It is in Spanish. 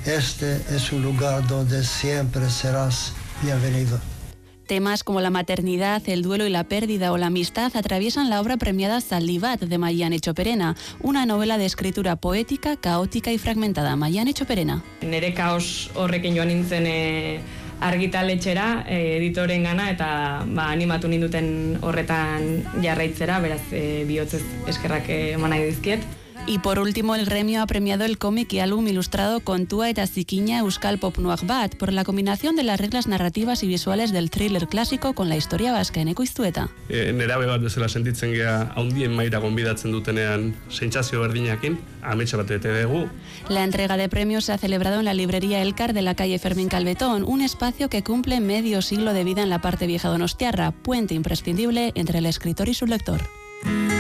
Este es un lugar donde siempre serás bienvenido. Temas como la maternidad, el duelo y la pérdida o la amistad atraviesan la obra premiada Zaldibat de Maiane Txoperena, una novela de escritura poética, caótica y fragmentada. Maiane Txoperena. Nere kaos horrekin joan nintzen argitaletxera, editorengana, eta animatu ninduten horretan jarraitzera, beraz bihotzez eskerrak eman nahi dizkiet. Y por último, el gremio ha premiado el cómic y álbum ilustrado Kontua eta Zikina Euskal Pop Nuak Bat por la combinación de las reglas narrativas y visuales del thriller clásico con la historia vasca. Eneko Iztueta. Nerabe bat bezala sentitzen gea haundien maira gonbidatzen dutenean sentsazio berdinakin, ametsa bat ete dugu. La entrega de premios se ha celebrado en la librería Elkar de la calle Fermín Calvetón, un espacio que cumple medio siglo de vida en la parte vieja donostiarra, puente imprescindible entre el escritor y su lector.